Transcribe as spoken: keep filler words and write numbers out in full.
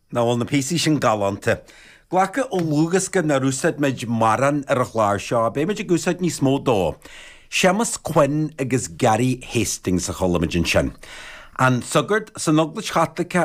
Na bhfuil na písaí sin galanta. Ghlacha ó lugasca na rúsad meid maran ar a chláir seo, bé meid a gúsad ní smó dó. Seamas Quinn agus Gary Hastings a cholamidin sin. An sugard san nogla chatlacha